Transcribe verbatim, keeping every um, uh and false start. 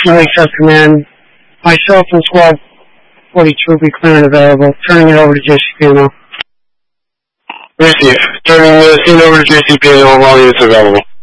Unfortunately, says command. Myself and Squad forty-two will be clear and available. Turning it over to J C P N O. Receive. Turning the scene over to J C P N O while it's available.